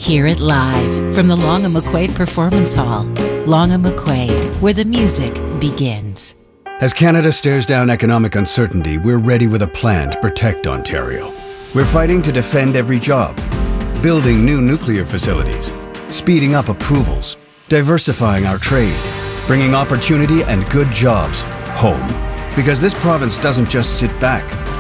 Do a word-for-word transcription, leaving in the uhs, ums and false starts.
Hear it live from the Long and McQuaid Performance Hall. Long and McQuaid, where the music begins. As Canada stares down economic uncertainty, we're ready with a plan to protect Ontario. We're fighting to defend every job, building new nuclear facilities, speeding up approvals, diversifying our trade, bringing opportunity and good jobs home. Because this province doesn't just sit back,